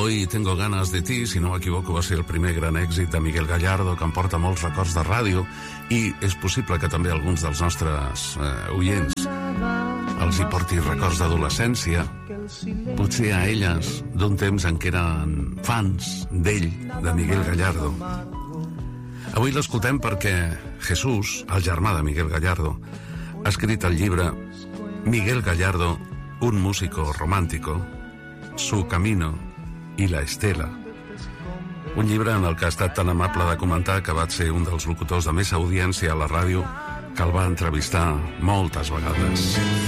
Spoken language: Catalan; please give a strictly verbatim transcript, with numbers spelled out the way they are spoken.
Hoy tengo ganas de ti, si no m'equivoco, va ser el primer gran èxit de Miguel Gallardo, que em porta molts records de ràdio, i és possible que també alguns dels nostres eh, oients els hi porti records d'adolescència, potser a elles d'un temps en què eren fans d'ell, de Miguel Gallardo. Avui l'escoltem perquè Jesús, el germà de Miguel Gallardo, ha escrit el llibre Miguel Gallardo, un músico romántico, Su camino i la estela. Un llibre en el que ha estat tan amable de comentar que vaig ser un dels locutors de més audiència a la ràdio que el va entrevistar moltes vegades.